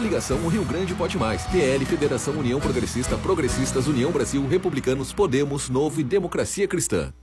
Coligação Rio Grande Pode Mais, PL, Federação União Progressista, Progressistas, União Brasil, Republicanos, Podemos, Novo e Democracia Cristã.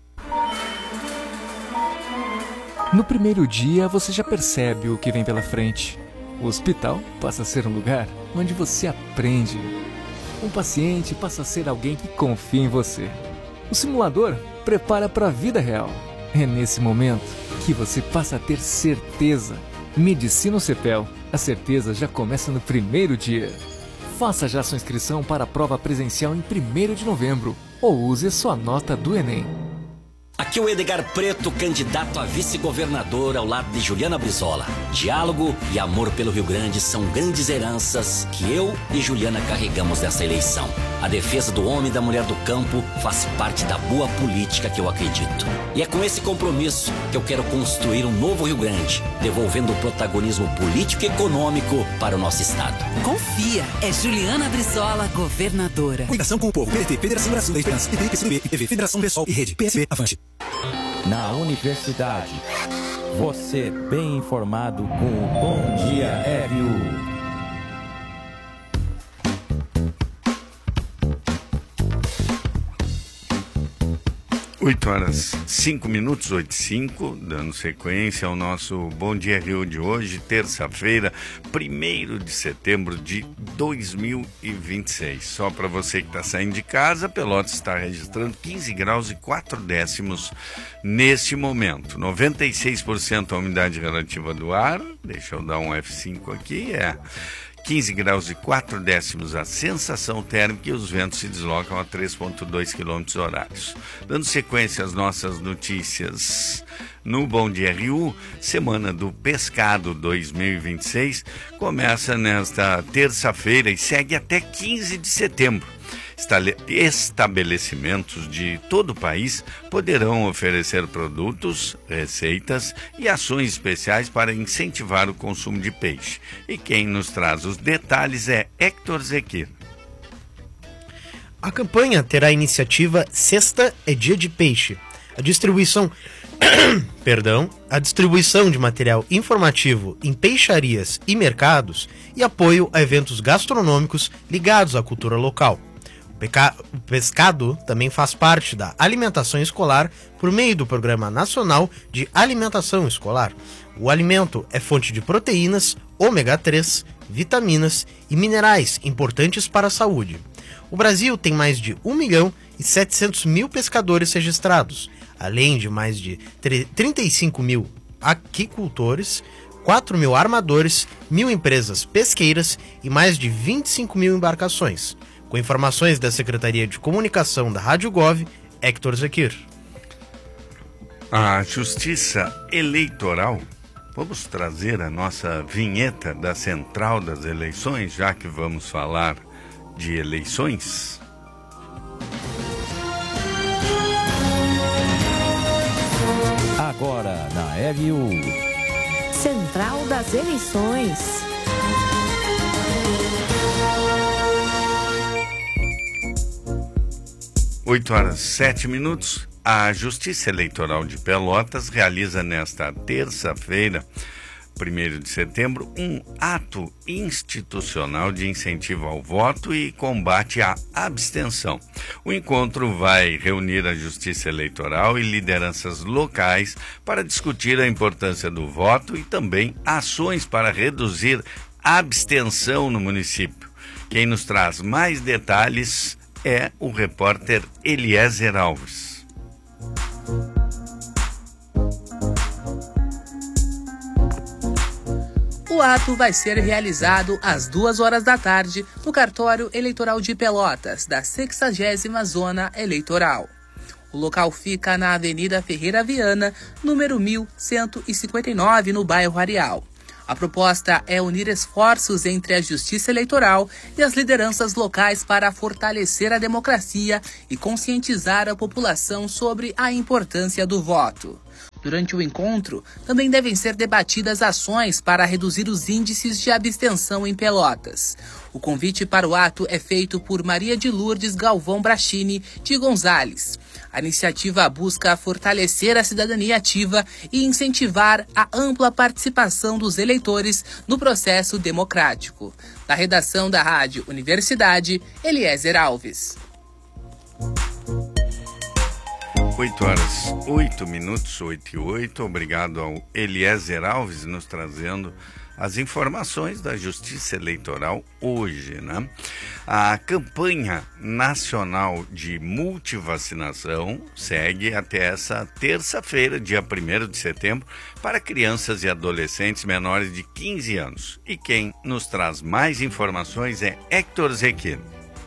No primeiro dia, você já percebe o que vem pela frente. O hospital passa a ser um lugar onde você aprende. Um paciente passa a ser alguém que confia em você. O simulador prepara para a vida real. É nesse momento que você passa a ter certeza. Medicina CEPEL. A certeza já começa no primeiro dia. Faça já sua inscrição para a prova presencial em 1º de novembro ou use sua nota do Enem. Aqui é o Edgar Preto, candidato a vice-governador ao lado de Juliana Brizola. Diálogo e amor pelo Rio Grande são grandes heranças que eu e Juliana carregamos nessa eleição. A defesa do homem e da mulher do campo faz parte da boa política que eu acredito. E é com esse compromisso que eu quero construir um novo Rio Grande, devolvendo o protagonismo político e econômico para o nosso estado. Confia, é Juliana Brizola, governadora. Coligação com o povo, PDT, Federação Brasil da Esperança, PDT, PCdoB, IPV, Federação PSOL e Rede, PSB, Avante. Na universidade, você bem informado com o Bom Dia RU. 8h05, 8h05, dando sequência ao nosso Bom Dia Rio de hoje, terça-feira, 1º de setembro de 2026. Só para você que está saindo de casa, Pelotas está registrando 15 graus e 4 décimos neste momento. 96% a umidade relativa do ar, deixa eu dar um F5 aqui, 15 graus e 4 décimos a sensação térmica e os ventos se deslocam a 3,2 km horários. Dando sequência às nossas notícias no Bom Dia RU, Semana do Pescado 2026 começa nesta terça-feira e segue até 15 de setembro. Estabelecimentos de todo o país poderão oferecer produtos, receitas e ações especiais para incentivar o consumo de peixe. E quem nos traz os detalhes é Héctor Zequir. A campanha terá a iniciativa Sexta é Dia de Peixe. A distribuição de material informativo em peixarias e mercados e apoio a eventos gastronômicos ligados à cultura local. O pescado também faz parte da alimentação escolar por meio do Programa Nacional de Alimentação Escolar. O alimento é fonte de proteínas, ômega 3, vitaminas e minerais importantes para a saúde. O Brasil tem mais de 1.700.000 pescadores registrados, além de mais de 35 mil aquicultores, 4 mil armadores, 1.000 empresas pesqueiras e mais de 25 mil embarcações. Com informações da Secretaria de Comunicação da Rádio Gov, Héctor Zequir. A Justiça Eleitoral, vamos trazer a nossa vinheta da Central das Eleições, já que vamos falar de eleições. Agora na RU. Central das Eleições. 8h07. A Justiça Eleitoral de Pelotas realiza nesta terça-feira, 1º de setembro, um ato institucional de incentivo ao voto e combate à abstenção. O encontro vai reunir a Justiça Eleitoral e lideranças locais para discutir a importância do voto e também ações para reduzir a abstenção no município. Quem nos traz mais detalhes é o repórter Eliezer Alves. O ato vai ser realizado às 2h da tarde no Cartório Eleitoral de Pelotas, da 60ª Zona Eleitoral. O local fica na Avenida Ferreira Viana, número 1159, no bairro Areal. A proposta é unir esforços entre a Justiça Eleitoral e as lideranças locais para fortalecer a democracia e conscientizar a população sobre a importância do voto. Durante o encontro, também devem ser debatidas ações para reduzir os índices de abstenção em Pelotas. O convite para o ato é feito por Maria de Lourdes Galvão Brachini de Gonzales. A iniciativa busca fortalecer a cidadania ativa e incentivar a ampla participação dos eleitores no processo democrático. Da redação da Rádio Universidade, Eliezer Alves. 8h08, 8h08. Obrigado ao Eliezer Alves nos trazendo as informações da Justiça Eleitoral hoje, né? A campanha nacional de multivacinação segue até essa terça-feira, dia 1º de setembro, para crianças e adolescentes menores de 15 anos. E quem nos traz mais informações é Héctor Zequino.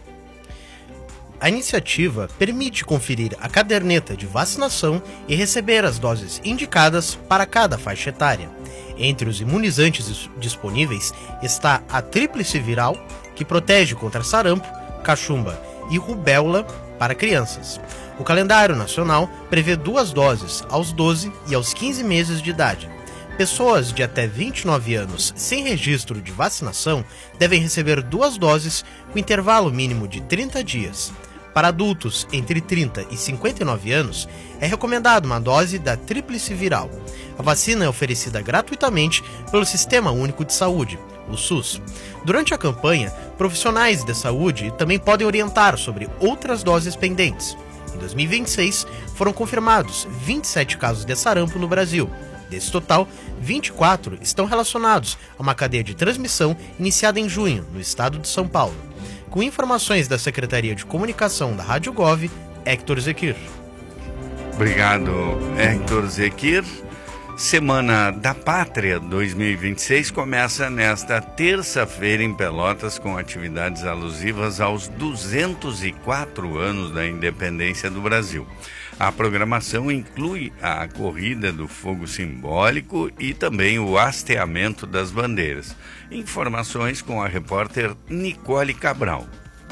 A iniciativa permite conferir a caderneta de vacinação e receber as doses indicadas para cada faixa etária. Entre os imunizantes disponíveis está a tríplice viral, que protege contra sarampo, cachumba e rubéola para crianças. O calendário nacional prevê 2 doses aos 12 e aos 15 meses de idade. Pessoas de até 29 anos sem registro de vacinação devem receber 2 doses com intervalo mínimo de 30 dias. Para adultos entre 30 e 59 anos, é recomendada uma dose da tríplice viral. A vacina é oferecida gratuitamente pelo Sistema Único de Saúde, o SUS. Durante a campanha, profissionais de saúde também podem orientar sobre outras doses pendentes. Em 2026, foram confirmados 27 casos de sarampo no Brasil. Desse total, 24 estão relacionados a uma cadeia de transmissão iniciada em junho, no estado de São Paulo. Com informações da Secretaria de Comunicação da Rádio Gov, Héctor Zequir. Obrigado, Héctor Zequir. Semana da Pátria 2026 começa nesta terça-feira em Pelotas com atividades alusivas aos 204 anos da independência do Brasil. A programação inclui a corrida do fogo simbólico e também o hasteamento das bandeiras. Informações com a repórter Nicole Cabral.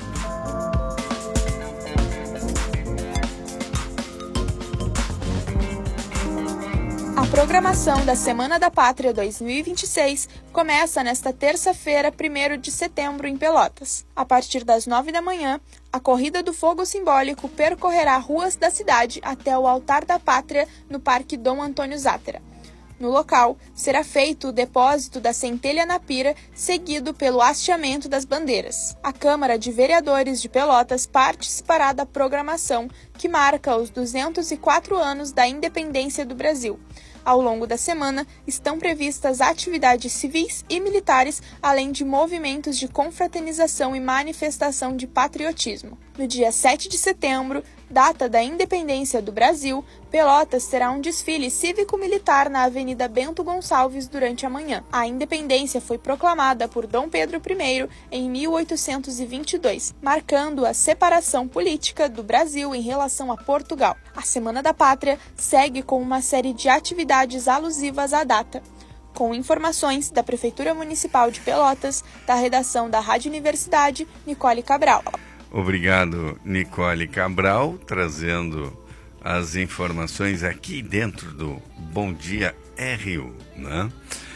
A programação da Semana da Pátria 2026 começa nesta terça-feira, 1º de setembro, em Pelotas. A partir das 9 da manhã, a Corrida do Fogo Simbólico percorrerá ruas da cidade até o Altar da Pátria, no Parque Dom Antônio Zátera. No local, será feito o depósito da centelha na pira, seguido pelo hasteamento das bandeiras. A Câmara de Vereadores de Pelotas participará da programação que marca os 204 anos da independência do Brasil. Ao longo da semana, estão previstas atividades civis e militares, além de movimentos de confraternização e manifestação de patriotismo. No dia 7 de setembro, data da independência do Brasil, Pelotas terá um desfile cívico-militar na Avenida Bento Gonçalves durante a manhã. A independência foi proclamada por Dom Pedro I em 1822, marcando a separação política do Brasil em relação a Portugal. A Semana da Pátria segue com uma série de atividades alusivas à data. Com informações da Prefeitura Municipal de Pelotas, da redação da Rádio Universidade, Nicole Cabral. Obrigado, Nicole Cabral, trazendo as informações aqui dentro do Bom Dia RU, né?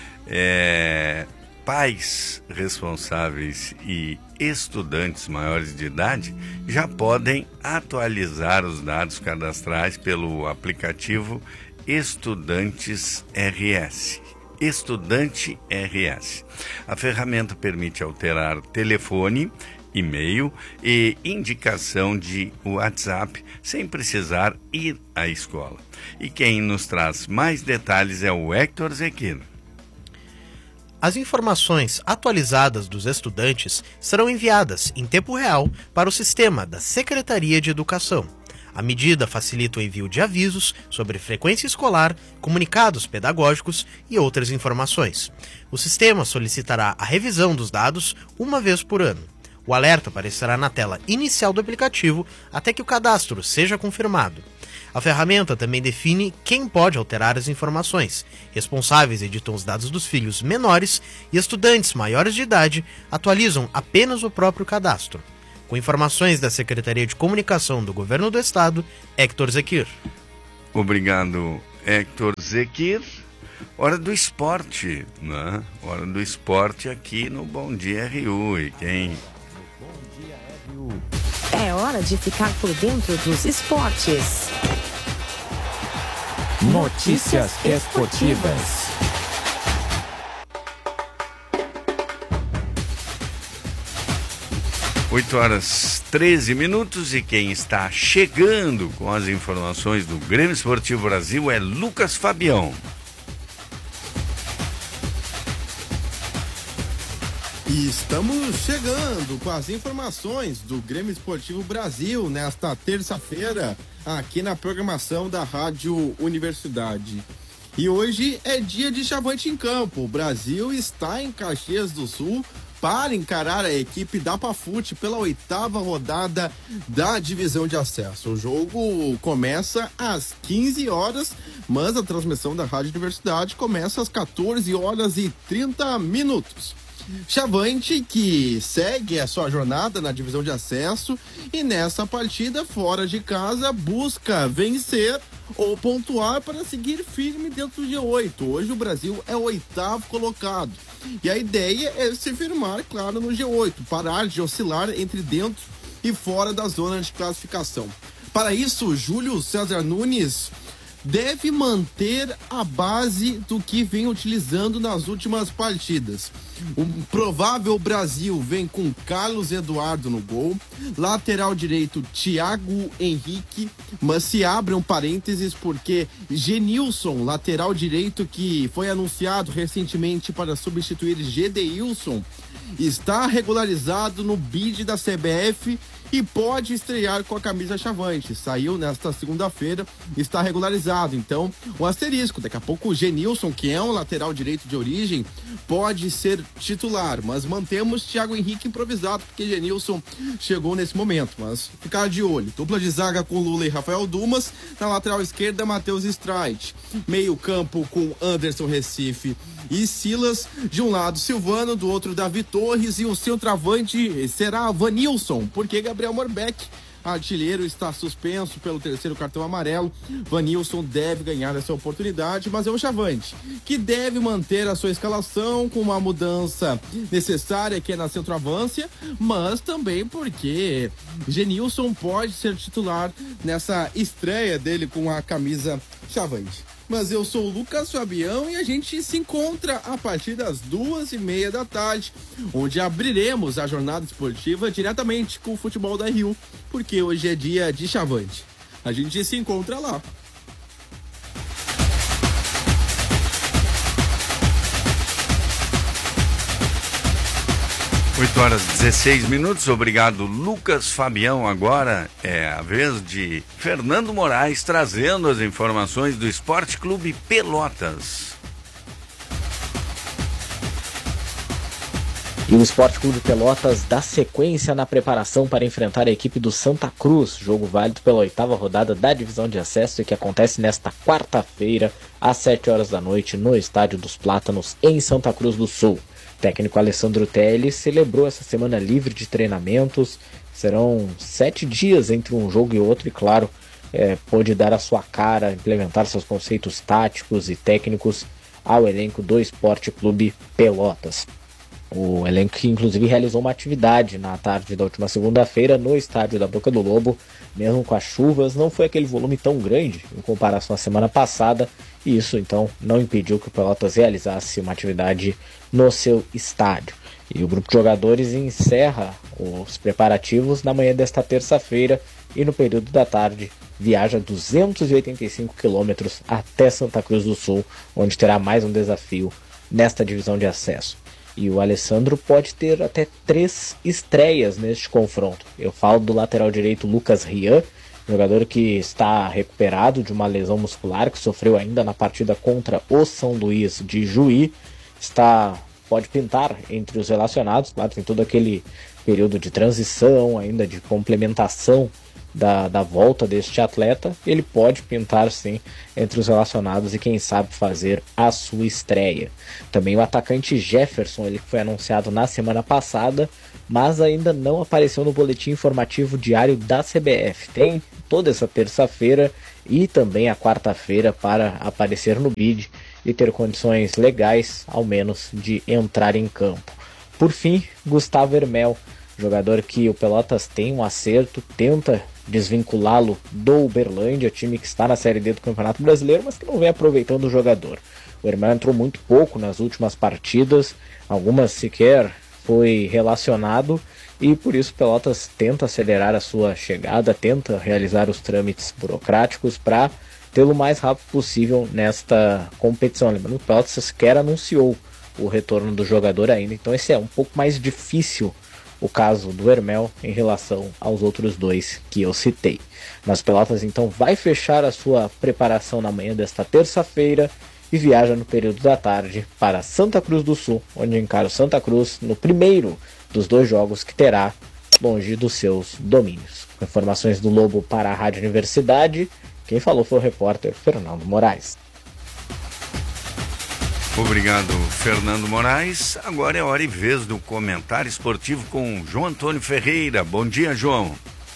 Pais responsáveis e estudantes maiores de idade já podem atualizar os dados cadastrais pelo aplicativo Estudantes RS. Estudante RS. A ferramenta permite alterar telefone, e-mail e indicação de WhatsApp sem precisar ir à escola. E quem nos traz mais detalhes é o Héctor Zequino. As informações atualizadas dos estudantes serão enviadas em tempo real para o sistema da Secretaria de Educação. A medida facilita o envio de avisos sobre frequência escolar, comunicados pedagógicos e outras informações. O sistema solicitará a revisão dos dados uma vez por ano. O alerta aparecerá na tela inicial do aplicativo até que o cadastro seja confirmado. A ferramenta também define quem pode alterar as informações. Responsáveis editam os dados dos filhos menores e estudantes maiores de idade atualizam apenas o próprio cadastro. Com informações da Secretaria de Comunicação do Governo do Estado, Héctor Zequir. Obrigado, Hector Zequir. Hora do esporte, né? Hora do esporte aqui no Bom Dia RU. E quem... É hora de ficar por dentro dos esportes. Notícias esportivas. Oito horas 13 minutos e quem está chegando com as informações do Grêmio Esportivo Brasil é Lucas Fabião. E estamos chegando com as informações do Grêmio Esportivo Brasil nesta terça-feira, aqui na programação da Rádio Universidade. E hoje é dia de Chavante em campo. O Brasil está em Caxias do Sul para encarar a equipe da Pafute pela 8ª rodada da divisão de acesso. O jogo começa às 15 horas, mas a transmissão da Rádio Universidade começa às 14 horas e 30 minutos. Chavante que segue a sua jornada na divisão de acesso e nessa partida fora de casa busca vencer ou pontuar para seguir firme dentro do G8. Hoje o Brasil é o 8º colocado e a ideia é se firmar, claro, no G8, parar de oscilar entre dentro e fora da zona de classificação. Para isso, Júlio César Nunes deve manter a base do que vem utilizando nas últimas partidas. O provável Brasil vem com Carlos Eduardo no gol, lateral direito Thiago Henrique, mas se abre um parênteses porque Genilson, lateral direito que foi anunciado recentemente para substituir Gedeilson, está regularizado no bid da CBF e pode estrear com a camisa Chavante. Saiu nesta segunda-feira, está regularizado. Então, um asterisco. Daqui a pouco o Genilson, que é um lateral direito de origem, pode ser titular. Mas mantemos Thiago Henrique improvisado, porque Genilson chegou nesse momento. Mas ficar de olho. Dupla de zaga com Lula e Rafael Dumas. Na lateral esquerda, Matheus Streit. Meio campo com Anderson Recife e Silas. De um lado, Silvano. Do outro, Davi Torres. E o centroavante será Vanilson, porque Gabriel Morbeck, artilheiro, está suspenso pelo 3º cartão amarelo. Vanilson deve ganhar essa oportunidade, mas é o Chavante que deve manter a sua escalação com uma mudança necessária que é na centroavância, mas também porque Genilson pode ser titular nessa estreia dele com a camisa Chavante. Mas eu sou o Lucas Fabião e a gente se encontra a partir das 2:30 da tarde, onde abriremos a jornada esportiva diretamente com o futebol da RU, porque hoje é dia de Chavante. A gente se encontra lá. Oito horas 16 minutos, obrigado Lucas Fabião. Agora é a vez de Fernando Moraes trazendo as informações do Esporte Clube Pelotas. E o Esporte Clube Pelotas dá sequência na preparação para enfrentar a equipe do Santa Cruz, jogo válido pela 8ª rodada da divisão de acesso e que acontece nesta quarta-feira às 7 horas da noite no Estádio dos Plátanos em Santa Cruz do Sul. O técnico Alessandro Teles celebrou essa semana livre de treinamentos. Serão 7 dias entre um jogo e outro e, claro, pôde dar a sua cara, implementar seus conceitos táticos e técnicos ao elenco do Esporte Clube Pelotas. O elenco que inclusive realizou uma atividade na tarde da última segunda-feira no estádio da Boca do Lobo, mesmo com as chuvas, não foi aquele volume tão grande em comparação à semana passada, e isso então não impediu que o Pelotas realizasse uma atividade no seu estádio. E o grupo de jogadores encerra os preparativos na manhã desta terça-feira e no período da tarde viaja 285 quilômetros até Santa Cruz do Sul, onde terá mais um desafio nesta divisão de acesso. E o Alessandro pode ter até 3 estreias neste confronto. Eu falo do lateral direito Lucas Rian, jogador que está recuperado de uma lesão muscular que sofreu ainda na partida contra o São Luís de Juí. Pode pintar entre os relacionados, claro, tem todo aquele período de transição, ainda de complementação da volta deste atleta. Ele pode pintar sim entre os relacionados e quem sabe fazer a sua estreia. Também o atacante Jefferson, ele que foi anunciado na semana passada, mas ainda não apareceu no boletim informativo diário da CBF. Tem toda essa terça-feira e também a quarta-feira para aparecer no bid e ter condições legais, ao menos, de entrar em campo. Por fim, Gustavo Hermel, jogador que o Pelotas tem um acerto, tenta desvinculá-lo do Uberlândia, time que está na Série D do Campeonato Brasileiro, mas que não vem aproveitando o jogador. O Hermel entrou muito pouco nas últimas partidas, algumas sequer foi relacionado, e por isso o Pelotas tenta acelerar a sua chegada, tenta realizar os trâmites burocráticos para tê-lo o mais rápido possível nesta competição. Lembrando que o Pelotas sequer anunciou o retorno do jogador ainda, então esse é um pouco mais difícil o caso do Hermel em relação aos outros dois que eu citei. Mas Pelotas então vai fechar a sua preparação na manhã desta terça-feira e viaja no período da tarde para Santa Cruz do Sul, onde encara o Santa Cruz no primeiro dos 2 jogos que terá longe dos seus domínios. Com informações do Lobo para a Rádio Universidade, quem falou foi o repórter Fernando Moraes. Obrigado, Fernando Moraes. Agora é hora e vez do comentário esportivo com João Antônio Ferreira. Bom dia, João.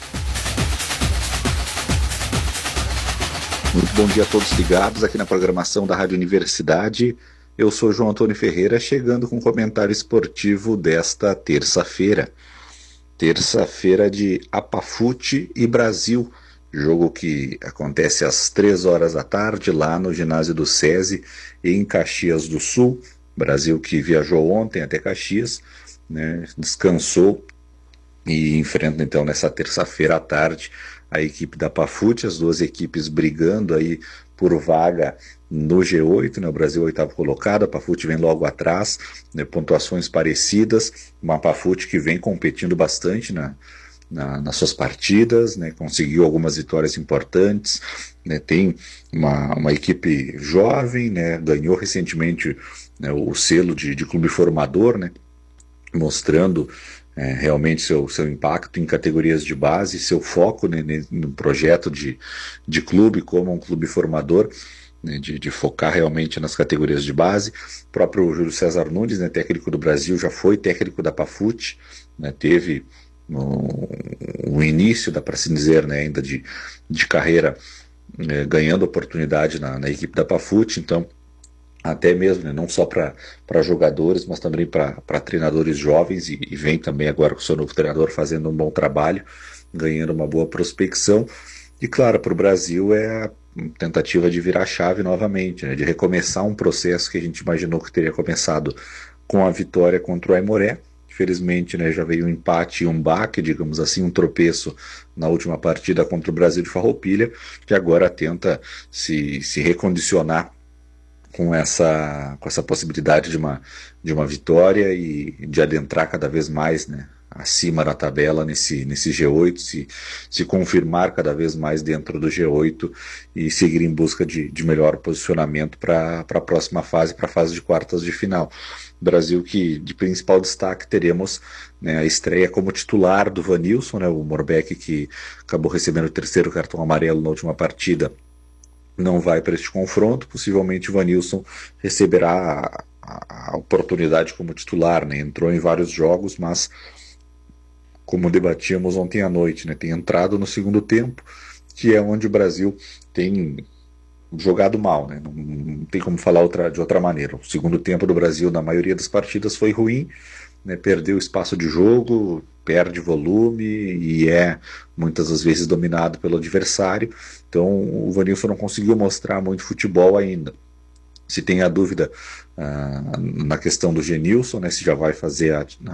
Muito bom dia a todos ligados aqui na programação da Rádio Universidade. Eu sou João Antônio Ferreira, chegando com o comentário esportivo desta terça-feira. Terça-feira de Apafute e Brasil. Jogo que acontece às 3 horas da tarde, lá no ginásio do SESI, em Caxias do Sul. Brasil que viajou ontem até Caxias, né, descansou e enfrenta então nessa terça-feira à tarde a equipe da Apafute, as 2 equipes brigando aí por vaga no G8, né, o Brasil 8º colocado, a Apafute vem logo atrás, né, pontuações parecidas, uma Apafute que vem competindo bastante nas suas partidas, né, conseguiu algumas vitórias importantes, né, tem uma equipe jovem, né, ganhou recentemente, né, o selo de clube formador, né, mostrando realmente seu impacto em categorias de base, seu foco, né, no projeto de clube como um clube formador, né, de focar realmente nas categorias de base. O próprio Júlio César Nunes, né, técnico do Brasil, já foi técnico da Apafute, né, teve o início, dá para se dizer, né, ainda de carreira, ganhando oportunidade na equipe da Apafute, então até mesmo, né, não só para jogadores, mas também para treinadores jovens, e vem também agora com o seu novo treinador fazendo um bom trabalho, ganhando uma boa prospecção. E claro, para o Brasil é a tentativa de virar a chave novamente, né, de recomeçar um processo que a gente imaginou que teria começado com a vitória contra o Aimoré. Infelizmente, né, já veio um empate e um baque, digamos assim, um tropeço na última partida contra o Brasil de Farroupilha, que agora tenta se recondicionar com essa possibilidade de uma vitória e de adentrar cada vez mais, né, acima da tabela nesse G8, se confirmar cada vez mais dentro do G8 e seguir em busca de melhor posicionamento para a próxima fase, para a fase de quartas de final. Brasil que de principal destaque teremos, né, a estreia como titular do Vanilson, né, o Morbeck, que acabou recebendo o 3º cartão amarelo na última partida, não vai para este confronto. Possivelmente o Vanilson receberá a oportunidade como titular, né, entrou em vários jogos, mas como debatíamos ontem à noite, né, tem entrado no segundo tempo, que é onde o Brasil tem jogado mal, né? Não tem como falar de outra maneira. O segundo tempo do Brasil, na maioria das partidas, foi ruim, né? Perdeu espaço de jogo, perde volume e é muitas das vezes dominado pelo adversário. Então o Vanilson não conseguiu mostrar muito futebol ainda. Se tem a dúvida na questão do Genilson, né, se já vai fazer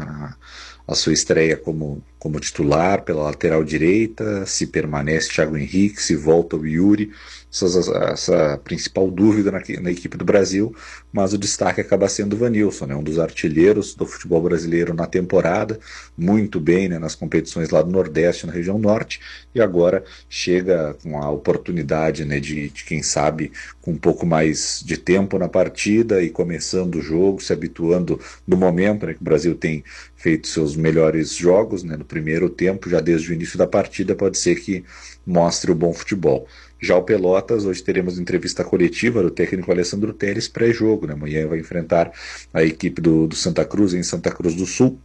a sua estreia como titular pela lateral direita, se permanece Thiago Henrique, se volta o Yuri, essa principal dúvida na equipe do Brasil, mas o destaque acaba sendo o Vanilson, né, um dos artilheiros do futebol brasileiro na temporada, muito bem, né, nas competições lá do Nordeste, na região Norte, e agora chega com a oportunidade, né, de quem sabe, com um pouco mais de tempo na partida e começando o jogo, se habituando no momento, né, que o Brasil tem feito seus melhores jogos, né, no primeiro tempo, já desde o início da partida, pode ser que mostre o bom futebol. Já o Pelotas, hoje teremos entrevista coletiva do técnico Alessandro Teles pré-jogo, né? Amanhã vai enfrentar a equipe do Santa Cruz em Santa Cruz do Sul,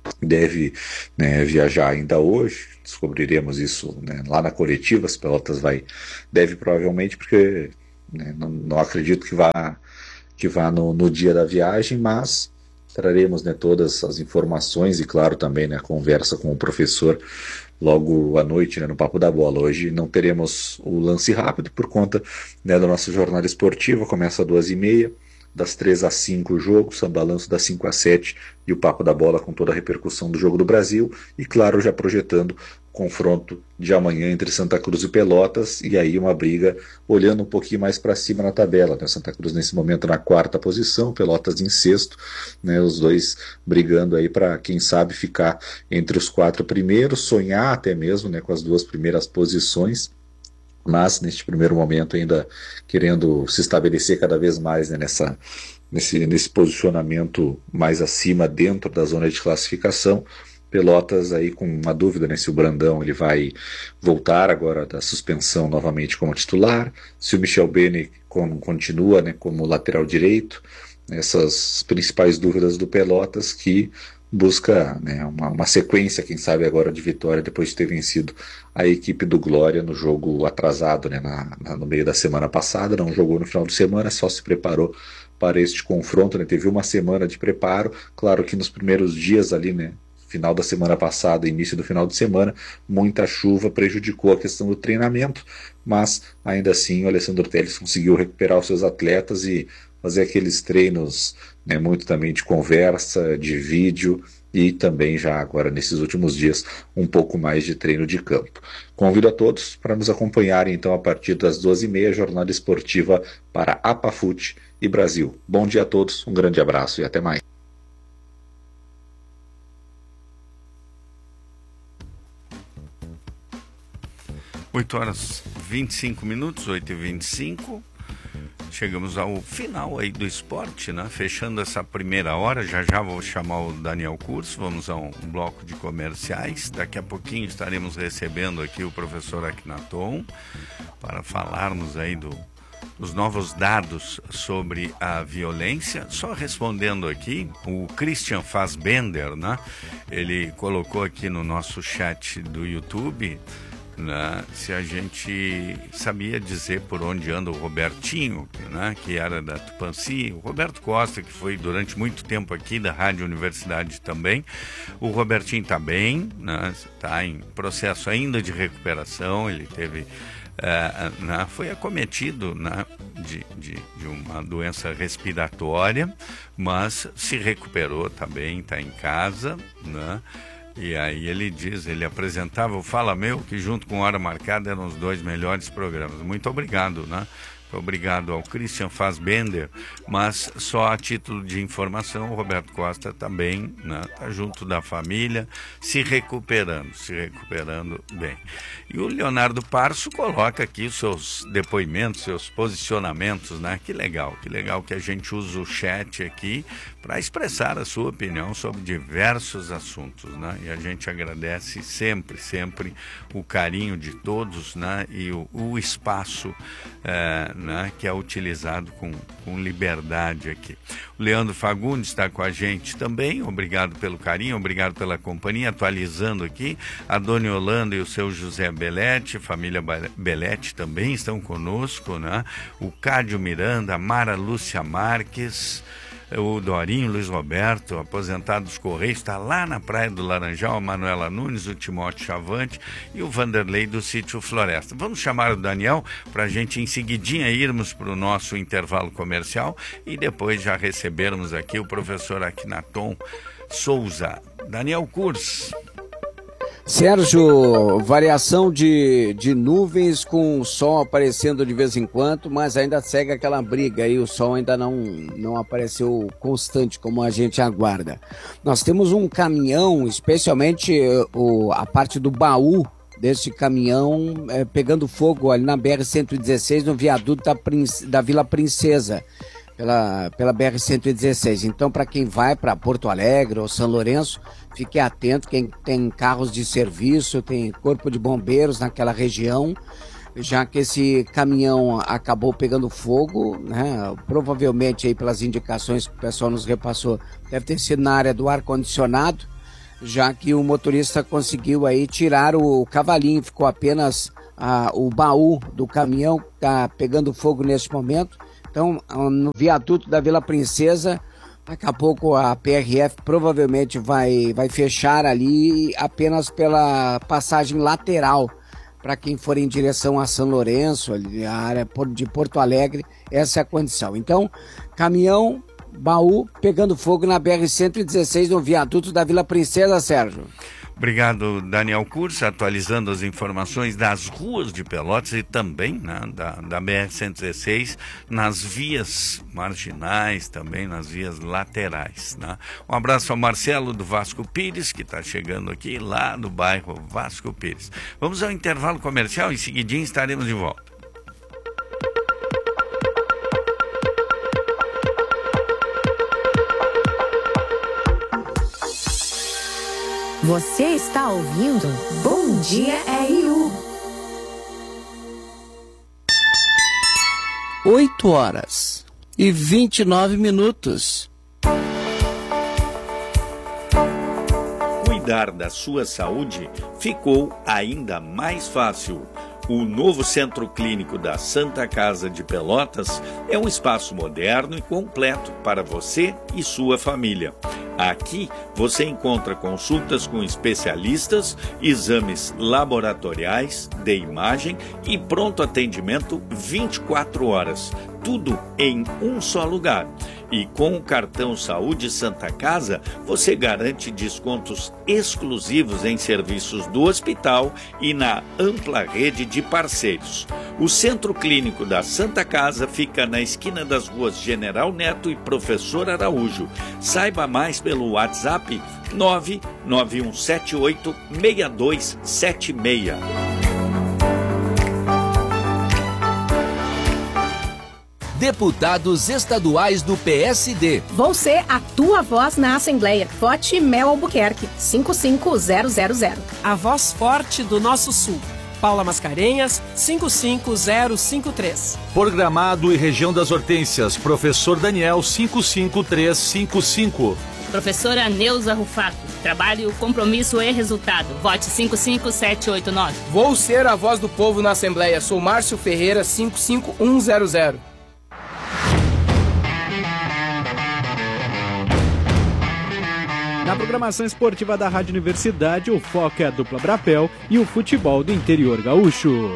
deve, né, viajar ainda hoje. Descobriremos isso, né, lá na coletiva. As Pelotas deve provavelmente, porque, né, não acredito que vá no dia da viagem, mas traremos, né, todas as informações e, claro, também, né, a conversa com o professor logo à noite, né, no Papo da Bola. Hoje não teremos o lance rápido por conta, né, da nossa jornada esportiva. Começa às 2h30, das 3 às 5 o jogo, São Balanço das 5 às 7 e o Papo da Bola com toda a repercussão do jogo do Brasil e, claro, já projetando o confronto de amanhã entre Santa Cruz e Pelotas, e aí uma briga olhando um pouquinho mais para cima na tabela, né? Santa Cruz nesse momento na 4ª posição, Pelotas em 6º, né? Os dois brigando aí para, quem sabe, ficar entre os 4 primeiros, sonhar até mesmo, né, com as 2 primeiras posições, mas neste primeiro momento ainda querendo se estabelecer cada vez mais, né, nesse posicionamento mais acima dentro da zona de classificação. Pelotas aí com uma dúvida, né, se o Brandão ele vai voltar agora da suspensão novamente como titular, se o Michel Bene continua, né, como lateral direito. Essas principais dúvidas do Pelotas, que busca, né, uma sequência, quem sabe agora, de vitória depois de ter vencido a equipe do Glória no jogo atrasado, né, no meio da semana passada. Não jogou no final de semana, só se preparou para este confronto, né, teve uma semana de preparo. Claro que nos primeiros dias ali, né, final da semana passada, início do final de semana, muita chuva prejudicou a questão do treinamento, mas ainda assim o Alessandro Telles conseguiu recuperar os seus atletas e fazer aqueles treinos, né, muito também de conversa, de vídeo, e também já agora nesses últimos dias um pouco mais de treino de campo. Convido a todos para nos acompanharem então a partir das 12h30, jornada esportiva para Apafute e Brasil. Bom dia a todos, um grande abraço e até mais. 8h25, 8h25. Chegamos ao final aí do esporte, né? Fechando essa primeira hora, já vou chamar o Daniel Curso, vamos a um bloco de comerciais. Daqui a pouquinho estaremos recebendo aqui o professor Akhenaton para falarmos aí dos novos dados sobre a violência. Só respondendo aqui, o Christian Fassbender, né? Ele colocou aqui no nosso chat do YouTube, né, se a gente sabia dizer por onde anda o Robertinho, né, que era da Tupanci, o Roberto Costa, que foi durante muito tempo aqui da Rádio Universidade também. O Robertinho está bem, né, está em processo ainda de recuperação. Ele teve foi acometido, né, de uma doença respiratória, mas se recuperou também, está em casa, né? E aí ele apresentava o Fala Meu, que junto com Hora Marcada eram os 2 melhores programas. Muito obrigado, né? Obrigado ao Christian Fassbender, mas só a título de informação, o Roberto Costa também, né, tá junto da família, se recuperando bem. E o Leonardo Parso coloca aqui os seus depoimentos, seus posicionamentos, né? Que legal que a gente usa o chat aqui para expressar a sua opinião sobre diversos assuntos, né? E a gente agradece sempre o carinho de todos, né? E o espaço, né, que é utilizado com liberdade aqui. O Leandro Fagundes está com a gente também, obrigado pelo carinho, obrigado pela companhia, atualizando aqui. A Dona Yolanda e o seu José Belete, família Belete também estão conosco, né? O Cádio Miranda, a Mara Lúcia Marques, o Dorinho Luiz Roberto, aposentado dos Correios, está lá na Praia do Laranjal, a Manuela Nunes, o Timóteo Chavante e o Vanderlei do Sítio Floresta. Vamos chamar o Daniel para a gente em seguidinha irmos para o nosso intervalo comercial e depois já recebermos aqui o professor Akhenaton Souza. Daniel Curso. Sérgio, variação de nuvens com o sol aparecendo de vez em quando, mas ainda segue aquela briga aí, o sol ainda não apareceu constante como a gente aguarda. Nós temos um caminhão, especialmente a parte do baú desse caminhão pegando fogo ali na BR-116, no viaduto da Vila Princesa, pela BR-116. Então, para quem vai para Porto Alegre ou São Lourenço, fique atento, quem tem carros de serviço, tem corpo de bombeiros naquela região, já que esse caminhão acabou pegando fogo, né? Provavelmente aí pelas indicações que o pessoal nos repassou, deve ter sido na área do ar-condicionado, já que o motorista conseguiu aí tirar o cavalinho, ficou apenas o baú do caminhão, que está pegando fogo neste momento. Então, no viaduto da Vila Princesa, daqui a pouco a PRF provavelmente vai fechar ali apenas pela passagem lateral, para quem for em direção a São Lourenço, ali, a área de Porto Alegre, essa é a condição. Então, caminhão, baú, pegando fogo na BR-116 no viaduto da Vila Princesa, Sérgio. Obrigado, Daniel Curso, atualizando as informações das ruas de Pelotas e também, né, da BR-116, nas vias marginais, também nas vias laterais, né? Um abraço ao Marcelo do Vasco Pires, que está chegando aqui lá do bairro Vasco Pires. Vamos ao intervalo comercial, em seguidinho estaremos de volta. Você está ouvindo Bom Dia RU. 8h29. Cuidar da sua saúde ficou ainda mais fácil. O novo Centro Clínico da Santa Casa de Pelotas é um espaço moderno e completo para você e sua família. Aqui você encontra consultas com especialistas, exames laboratoriais, de imagem e pronto atendimento 24 horas. Tudo em um só lugar. E com o cartão Saúde Santa Casa, você garante descontos exclusivos em serviços do hospital e na ampla rede de parceiros. O Centro Clínico da Santa Casa fica na esquina das ruas General Neto e Professor Araújo. Saiba mais pelo WhatsApp 991786276. Deputados estaduais do PSD. Vou ser a tua voz na Assembleia. Vote Mel Albuquerque, 55000. A voz forte do nosso Sul. Paula Mascarenhas, 55053. Por Gramado e região das Hortênsias, professor Daniel, 55355. Professora Neuza Rufato, trabalho, compromisso e resultado. Vote 55789. Vou ser a voz do povo na Assembleia. Sou Márcio Ferreira, 55100. Na programação esportiva da Rádio Universidade, o foco é a dupla Brapel e o futebol do interior gaúcho.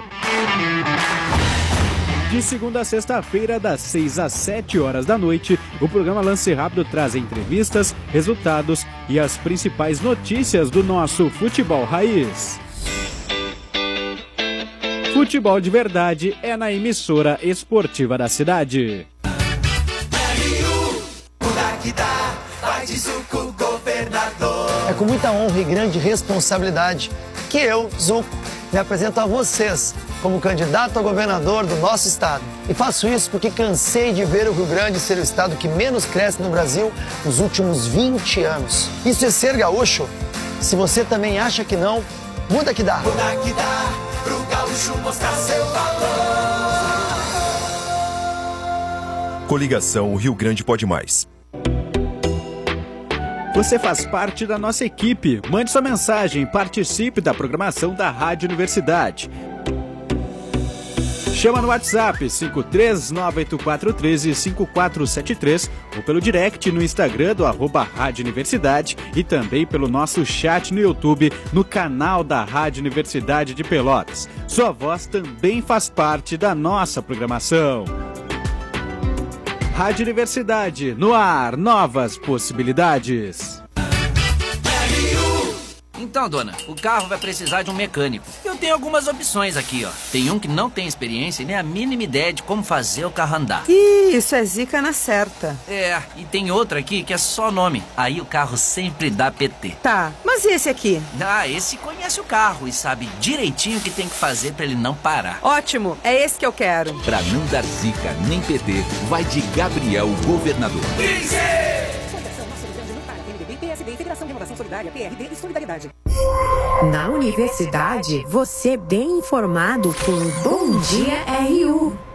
De segunda a sexta-feira, das 6 às 7 horas da noite, o programa Lance Rápido traz entrevistas, resultados e as principais notícias do nosso futebol raiz. Futebol de verdade é na emissora esportiva da cidade. É com muita honra e grande responsabilidade que eu, Zuco, me apresento a vocês como candidato a governador do nosso estado. E faço isso porque cansei de ver o Rio Grande ser o estado que menos cresce no Brasil nos últimos 20 anos. Isso é ser gaúcho? Se você também acha que não, muda que dá. Muda que dá, pro gaúcho mostrar seu valor. Coligação Rio Grande Pode Mais. Você faz parte da nossa equipe. Mande sua mensagem e participe da programação da Rádio Universidade. Chama no WhatsApp 53984135473 ou pelo direct no Instagram do @Rádio Universidade e também pelo nosso chat no YouTube no canal da Rádio Universidade de Pelotas. Sua voz também faz parte da nossa programação. Rádio Universidade, no ar, novas possibilidades. Então, dona, o carro vai precisar de um mecânico. Eu tenho algumas opções aqui, ó. Tem um que não tem experiência e nem a mínima ideia de como fazer o carro andar. Ih, isso é zica na certa. É, e tem outro aqui que é só nome. Aí o carro sempre dá PT. Tá, mas e esse aqui? Ah, esse conhece o carro e sabe direitinho o que tem que fazer pra ele não parar. Ótimo, é esse que eu quero. Pra não dar zica nem PT, vai de Gabriel Governador. Federação de Inovação Solidária, PRD e Solidariedade. Na universidade, você bem informado com Bom Dia RU.